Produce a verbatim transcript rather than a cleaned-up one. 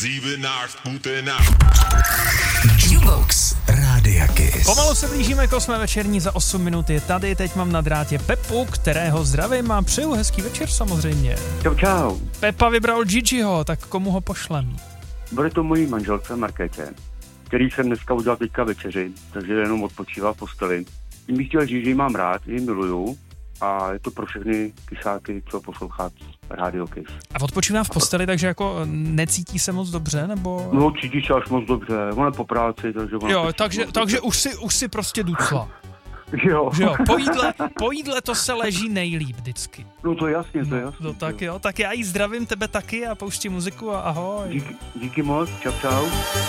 Jukebox Rádia Kiss. Pomalu se blížíme k osmé večerní, za osm minut je tady, teď mám na drátě Pepu, kterého zdravím a přeju hezký večer samozřejmě. Čau, čau. Pepa vybral Gigiho, tak komu ho pošlem? Bude to mojí manželce Markétě, který jsem dneska udělal teďka večeři, takže jenom odpočívá v posteli. Tím bych chtěl říct, že ji mám rád, ji miluju a je to pro všechny kysáky, co poslouchat Rádio Kiss. A odpočívá v posteli, takže jako necítí se moc dobře, nebo? No, cítí se až moc dobře, ona je po práci, takže ona... Jo, takže, takže už, si, už si prostě ducla. Jo. Že jo, po jídle, po jídle to se leží nejlíp vždycky. No to je jasně, to je jasně. No tak jo, tak já jí zdravím, tebe taky a pouštím muziku a ahoj. Díky, díky moc, čau, čau.